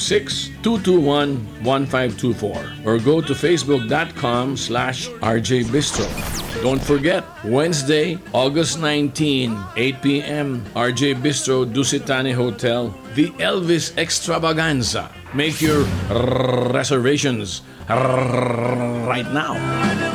0916-221-1524 or go to facebook.com/RJ Bistro. Don't forget, Wednesday, August 19, 8 p.m., RJ Bistro, Dusitani Hotel, the Elvis Extravaganza. Make your reservations right now.